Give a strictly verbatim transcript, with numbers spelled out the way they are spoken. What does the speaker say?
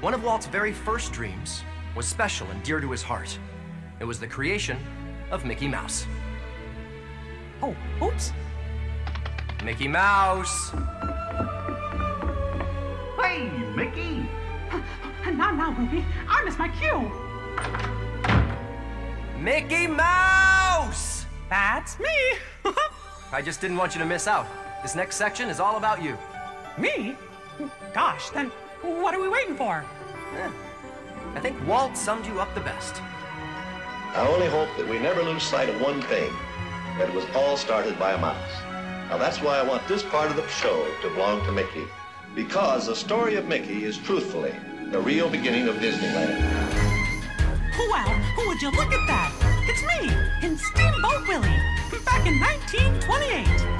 One of Walt's very first dreams was special and dear to his heart. It was the creation of Mickey Mouse. Oh, oops. Mickey Mouse! Hey, Mickey! Now, now, Ruby, I missed my cue. Mickey Mouse! That's me. I just didn't want you to miss out. This next section is all about you. Me? Gosh, then what are we waiting for? Eh, I think Walt summed you up the best. I only hope that we never lose sight of one thing, that it was all started by a mouse. Now that's why I want this part of the show to belong to Mickey, because the story of Mickey is truthfully the real beginning of Disneyland. Well, would you look at that? It's me, in Steamboat Willie, back in nineteen twenty-eight.